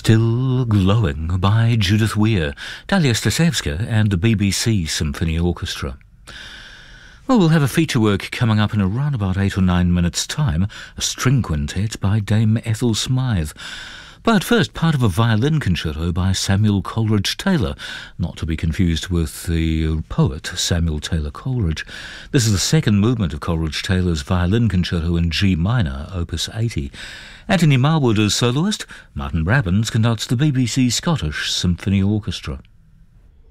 Still Glowing by Judith Weir, Dalia Stasevska and the BBC Symphony Orchestra. Well, we'll have a feature work coming up in around about 8 or 9 minutes' time, a string quintet by Dame Ethel Smythe. But first, part of a violin concerto by Samuel Coleridge Taylor, not to be confused with the poet Samuel Taylor Coleridge. This is the second movement of Coleridge Taylor's violin concerto in G minor, opus 80. Anthony Marwood as soloist, Martin Brabbins conducts the BBC Scottish Symphony Orchestra.